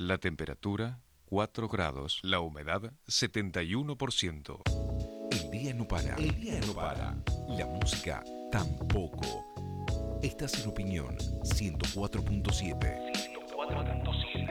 La temperatura 4 grados, la humedad 71%. El día no para. El día no para. La música tampoco. Estás en Opinión 104.7. 104.7.